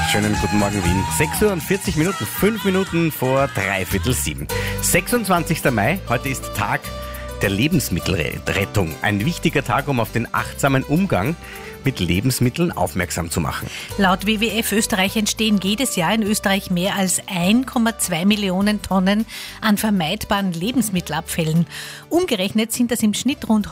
Schönen guten Morgen Wien. 6:40 Uhr, 5 Minuten vor 6:45. 26. Mai, heute ist Tag der Lebensmittelrettung. Ein wichtiger Tag, um auf den achtsamen Umgang mit Lebensmitteln aufmerksam zu machen. Laut WWF Österreich entstehen jedes Jahr in Österreich mehr als 1,2 Millionen Tonnen an vermeidbaren Lebensmittelabfällen. Umgerechnet sind das im Schnitt rund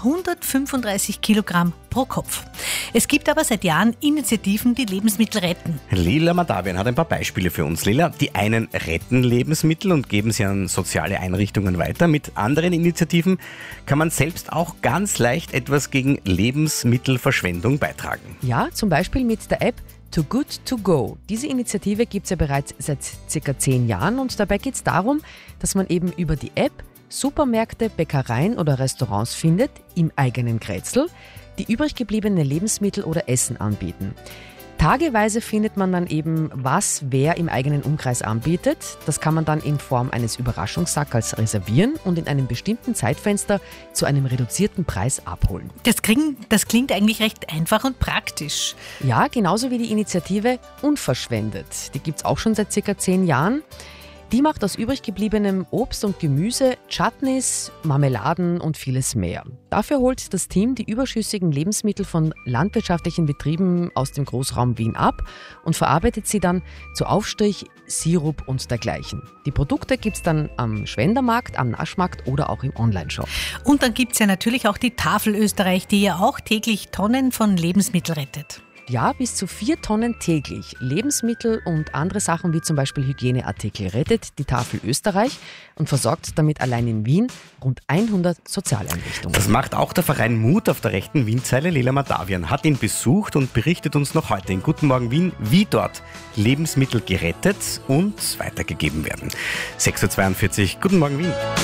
135 Kilogramm pro Kopf. Es gibt aber seit Jahren Initiativen, die Lebensmittel retten. Lila Madavian hat ein paar Beispiele für uns. Lila, die einen retten Lebensmittel und geben sie an soziale Einrichtungen weiter. Mit anderen Initiativen kann man selbst auch ganz leicht etwas gegen Lebensmittelverschwendung beitragen. Ja, zum Beispiel mit der App Too Good To Go. Diese Initiative gibt es ja bereits seit ca. 10 Jahren und dabei geht es darum, dass man eben über die App Supermärkte, Bäckereien oder Restaurants findet, im eigenen Kretzel, die übrig gebliebene Lebensmittel oder Essen anbieten. Tageweise findet man dann eben, was wer im eigenen Umkreis anbietet. Das kann man dann in Form eines Überraschungssackers reservieren und in einem bestimmten Zeitfenster zu einem reduzierten Preis abholen. Das klingt eigentlich recht einfach und praktisch. Ja, genauso wie die Initiative Unverschwendet. Die gibt es auch schon seit ca. 10 Jahren. Die macht aus übrig gebliebenem Obst und Gemüse Chutneys, Marmeladen und vieles mehr. Dafür holt das Team die überschüssigen Lebensmittel von landwirtschaftlichen Betrieben aus dem Großraum Wien ab und verarbeitet sie dann zu Aufstrich, Sirup und dergleichen. Die Produkte gibt es dann am Schwendermarkt, am Naschmarkt oder auch im Onlineshop. Und dann gibt es ja natürlich auch die Tafel Österreich, die ja auch täglich Tonnen von Lebensmitteln rettet. Ja, bis zu 4 Tonnen täglich. Lebensmittel und andere Sachen wie zum Beispiel Hygieneartikel rettet die Tafel Österreich und versorgt damit allein in Wien rund 100 Sozialeinrichtungen. Das macht auch der Verein Mut auf der rechten Wienzeile. Lila Madavian hat ihn besucht und berichtet uns noch heute in Guten Morgen Wien, wie dort Lebensmittel gerettet und weitergegeben werden. 6:42 Uhr, Guten Morgen Wien.